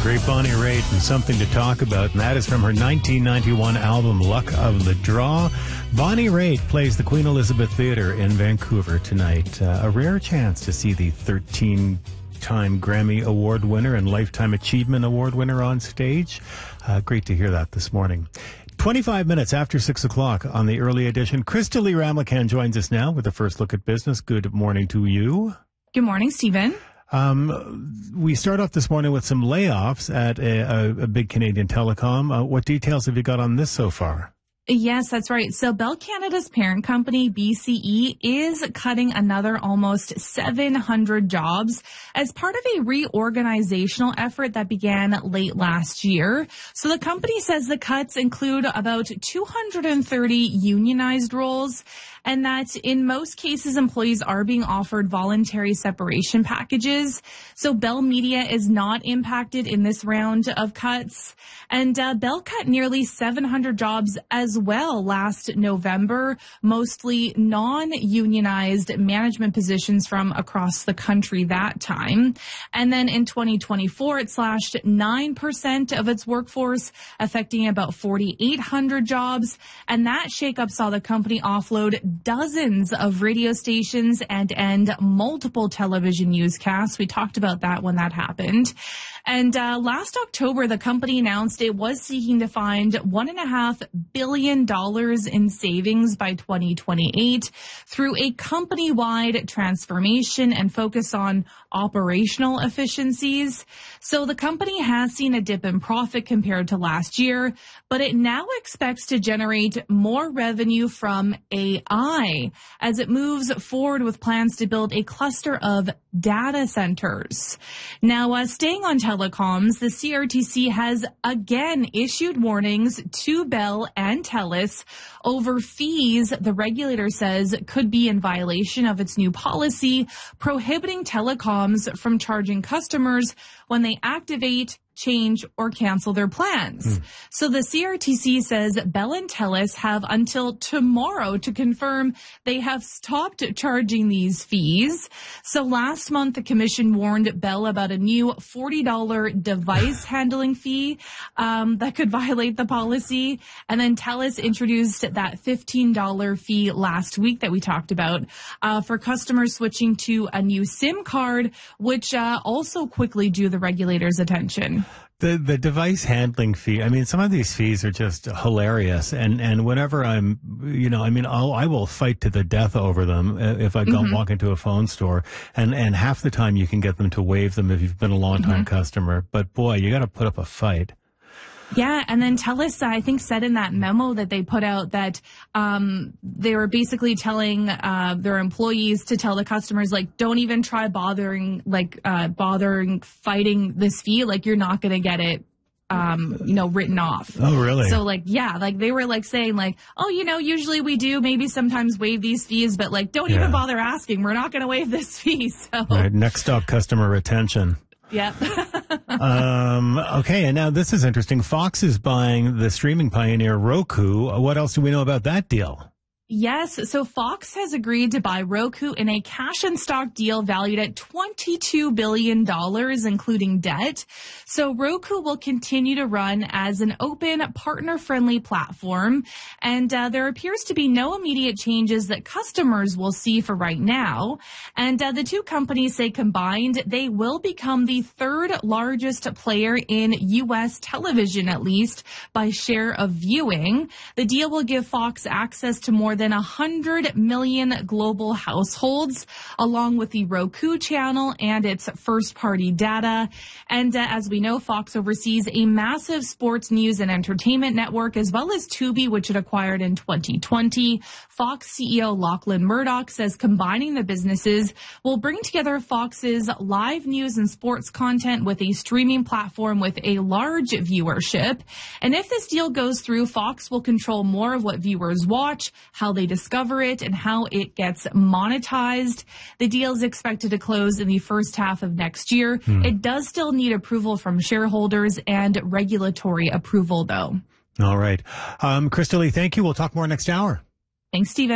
Great Bonnie Raitt and Something to Talk About, and that is from her 1991 album Luck of the Draw. Bonnie Raitt plays the Queen Elizabeth Theatre in Vancouver tonight. A rare chance to see the 13-time Grammy Award winner and Lifetime Achievement Award winner on stage. Great to hear that this morning. 25 minutes after 6 o'clock on the early edition. Crystalie Ramlakan joins us now with a first look at business. Good morning to you. Good morning, Stephen. We start off this morning with some layoffs at a big Canadian telecom. What details have you got on this so far? Yes, that's right. So Bell Canada's parent company, BCE, is cutting another almost 700 jobs as part of a reorganizational effort that began late last year. So the company says the cuts include about 230 unionized roles, and that in most cases, employees are being offered voluntary separation packages. So Bell Media is not impacted in this round of cuts. And Bell cut nearly 700 jobs as well last November, mostly non-unionized management positions from across the country that time. And then in 2024, it slashed 9% of its workforce, affecting about 4,800 jobs. And that shakeup saw the company offload dozens of radio stations and end multiple television newscasts. We talked about that when that happened. And last October, the company announced it was seeking to find $1.5 billion in savings by 2028 through a company-wide transformation and focus on operational efficiencies. So the company has seen a dip in profit compared to last year, but it now expects to generate more revenue from AI as it moves forward with plans to build a cluster of data centers. Now, staying on telecoms, the CRTC has again issued warnings to Bell and TELUS over fees the regulator says could be in violation of its new policy prohibiting telecoms from charging customers when they activate, change, or cancel their plans. So the CRTC says Bell and TELUS have until tomorrow to confirm they have stopped charging these fees. So last month, the commission warned Bell about a new $40 device handling fee that could violate the policy. And then TELUS introduced that $15 fee last week that we talked about for customers switching to a new SIM card, which also quickly drew the regulator's attention. The device handling fee, I mean, some of these fees are just hilarious. And whenever I will fight to the death over them if I go walk into a phone store. And half the time you can get them to waive them if you've been a long time customer. But boy, you got to put up a fight. Yeah, and then TELUS, I think, said in that memo that they put out that they were basically telling their employees to tell the customers, like, don't even try bothering fighting this fee. Like, you're not going to get it written off. Oh, really? So, they were saying, usually we do maybe sometimes waive these fees, but don't even bother asking. We're not going to waive this fee. So, all right, next stop, customer retention. Yep. Okay, and now this is interesting. Fox is buying the streaming pioneer Roku. What else do we know about that deal? Yes, so Fox has agreed to buy Roku in a cash and stock deal valued at $22 billion, including debt. So Roku will continue to run as an open, partner-friendly platform, and there appears to be no immediate changes that customers will see for right now. And the two companies say combined, they will become the third largest player in U.S. television, at least, by share of viewing. The deal will give Fox access to more than 100 million global households, along with the Roku channel and its first-party data. And as we know, Fox oversees a massive sports news and entertainment network, as well as Tubi, which it acquired in 2020. Fox CEO Lachlan Murdoch says combining the businesses will bring together Fox's live news and sports content with a streaming platform with a large viewership. And if this deal goes through, Fox will control more of what viewers watch, how they discover it, and how it gets monetized. The deal is expected to close in the first half of next year. It does still need approval from shareholders and regulatory approval, though. All right. Crystalie, thank you. We'll talk more next hour. Thanks, Stephen.